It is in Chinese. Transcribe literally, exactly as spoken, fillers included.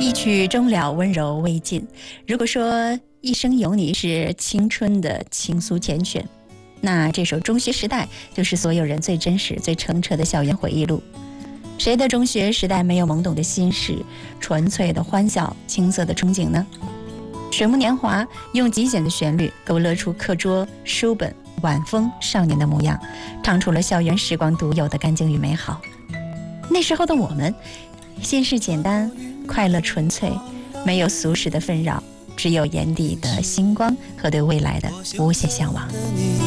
一曲终了，温柔未尽。如果说一生有你是青春的情愫缱绻，那这首《中学时代》就是所有人最真实、最澄澈的校园回忆录。谁的中学时代没有懵懂的心事、纯粹的欢笑、青涩的憧憬呢？水木年华用极简的旋律勾勒出课桌、书本、晚风少年的模样，唱出了校园时光独有的干净与美好。那时候的我们，心事简单，快乐纯粹，没有俗世的纷扰，只有眼底的星光和对未来的无限向往。